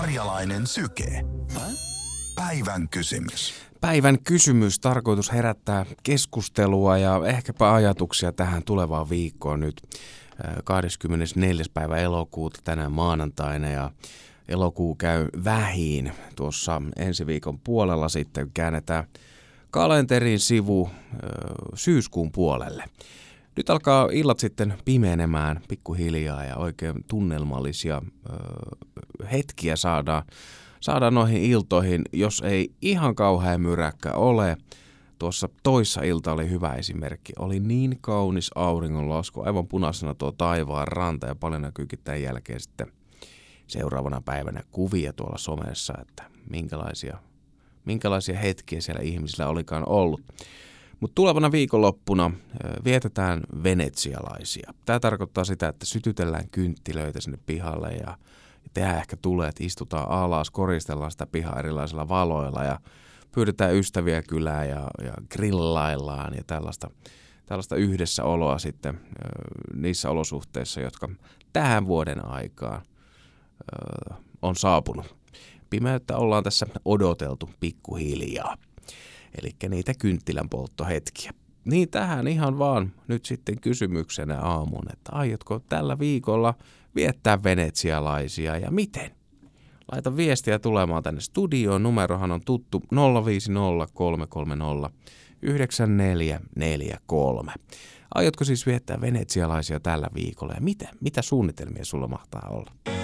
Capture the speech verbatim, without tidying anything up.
Karjalainen syke. Päivän kysymys. Päivän kysymys, tarkoitus herättää keskustelua ja ehkäpä ajatuksia tähän tulevaan viikkoon nyt kahdeskymmenesneljäs päivä elokuuta tänään maanantaina ja elokuu käy vähiin. Tuossa ensi viikon puolella sitten käännetään kalenterin sivu syyskuun puolelle. Nyt alkaa illat sitten pimeenemään pikkuhiljaa ja oikein tunnelmallisia hetkiä saadaan. Saadaan noihin iltoihin, jos ei ihan kauhean myräkkä ole. Tuossa toissa ilta oli hyvä esimerkki. Oli niin kaunis auringonlasku, aivan punaisena tuo taivaan ranta ja paljon näkyykin tämän jälkeen sitten seuraavana päivänä kuvia tuolla somessa, että minkälaisia, minkälaisia hetkiä siellä ihmisillä olikaan ollut. Mutta tulevana viikonloppuna vietetään venetsialaisia. Tämä tarkoittaa sitä, että sytytellään kynttilöitä sinne pihalle ja tehdään ehkä tulee, että istutaan alas, koristellaan sitä pihaa erilaisilla valoilla ja pyydetään ystäviä kylään ja, ja grillaillaan ja tällaista, tällaista yhdessäoloa sitten niissä olosuhteissa, jotka tähän vuoden aikaan ö, on saapunut. Pimeyttä ollaan tässä odoteltu pikkuhiljaa, eli niitä kynttilän polttohetkiä. Niin tähän ihan vaan nyt sitten kysymyksenä aamuun, että aiotko tällä viikolla viettää venetsialaisia ja miten? Laita viestiä tulemaan tänne studioon. Numerohan on tuttu nolla viisi nolla kolme kolme nolla yhdeksän neljä neljä kolme. Aiotko siis viettää venetsialaisia tällä viikolla ja mitä, mitä suunnitelmia sulla mahtaa olla?